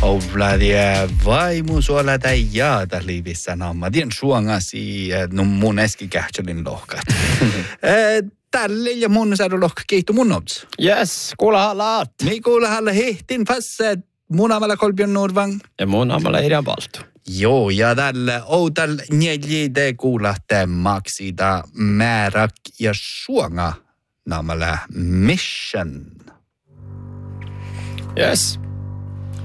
Ovladia vaimu suola tai jaata liivissä nammadien suongasi no mun eskikähtselin lohkat. Tälle ja mun saadu lohka kiihtu mun ops. Yes, kuulahalla. Mi kuulahalla hehtin fassa munamalla kolpion nuurvang. Ja munamalla idän valtu. Joo, ja tällä outal neljide kuulahte maksida määrak ja suonga namalla mission. Yes.